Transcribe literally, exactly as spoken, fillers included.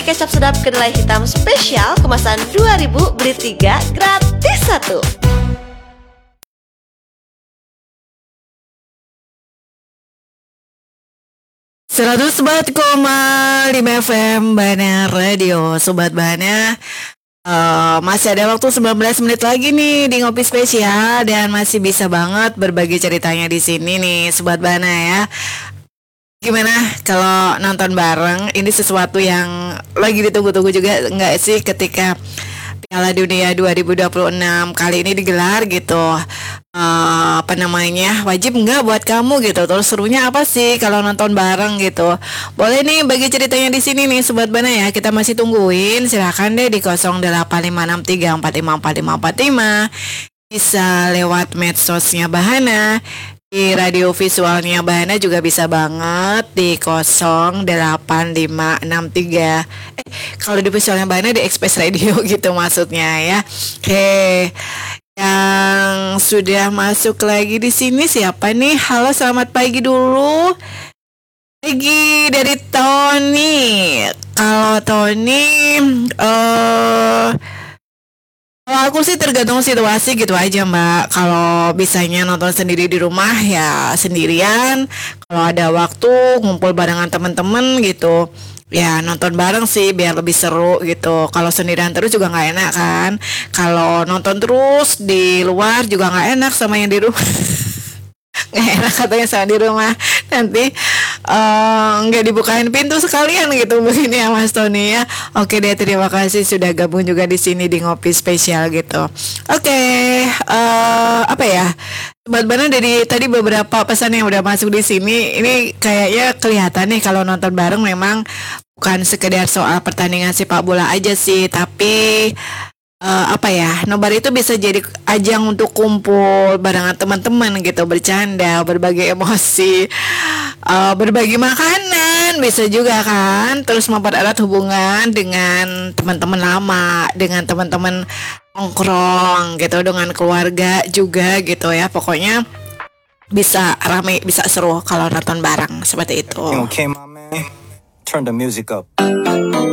kecap sedap kedelai hitam spesial kemasan dua ribu, beli tiga gratis satu. seratus empat koma lima F M Bana Radio. Sobat Bana, uh, masih ada waktu sembilan belas menit lagi nih di Ngopi Spesial, dan masih bisa banget berbagi ceritanya di sini nih Sobat Bana ya. Gimana kalau nonton bareng? Ini sesuatu yang lagi ditunggu-tunggu juga nggak sih ketika Piala Dunia dua ribu dua puluh enam kali ini digelar gitu. Uh, apa namanya, wajib nggak buat kamu gitu? Terus serunya apa sih kalau nonton bareng gitu? Boleh nih bagi ceritanya di sini nih Sobat Bana ya. Kita masih tungguin. Silakan deh di nol delapan lima enam tiga empat lima empat lima empat lima. Bisa lewat medsosnya Bahana. Di radio visualnya Bahana juga bisa banget di nol delapan lima enam tiga. Eh, kalau di visualnya Bahana di Express Radio gitu maksudnya ya. Oke. Yang sudah masuk lagi di sini siapa nih? Halo, selamat pagi dulu. Pagi dari Tony. Kalau Tony eh kalau aku sih tergantung situasi gitu aja Mbak. Kalau bisanya nonton sendiri di rumah ya sendirian. Kalau ada waktu ngumpul barengan temen-temen gitu, ya nonton bareng sih biar lebih seru gitu. Kalau sendirian terus juga nggak enak kan. Kalau nonton terus di luar juga nggak enak sama yang di rumah. Nggak enak katanya sama di rumah, nanti nggak uh, dibukain pintu sekalian gitu begini ya Mas Tony ya. Oke deh, terima kasih sudah gabung juga di sini di Ngopi Spesial gitu. Oke, uh, apa ya, Sobat Bana, dari tadi beberapa pesan yang udah masuk di sini, ini kayaknya kelihatan nih kalau nonton bareng memang bukan sekedar soal pertandingan sepak bola aja sih, tapi Uh, apa ya, nobar itu bisa jadi ajang untuk kumpul barengan teman-teman gitu, bercanda, berbagi emosi, uh, berbagi makanan bisa juga kan, terus mempererat hubungan dengan teman-teman lama, dengan teman-teman nongkrong gitu, dengan keluarga juga gitu ya. Pokoknya bisa rame, bisa seru kalau nonton bareng seperti itu. Okay, my man. Turn the music up.